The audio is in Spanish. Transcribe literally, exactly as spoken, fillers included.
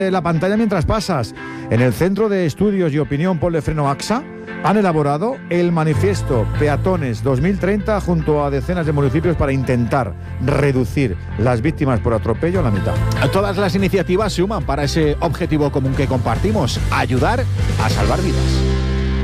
la pantalla mientras pasas. En el Centro de Estudios y Opinión Ponle Freno AXA han elaborado el manifiesto Peatones dos mil treinta junto a decenas de municipios para intentar reducir las víctimas por atropello a la mitad. Todas las iniciativas suman para ese objetivo común que compartimos: ayudar a salvar vidas.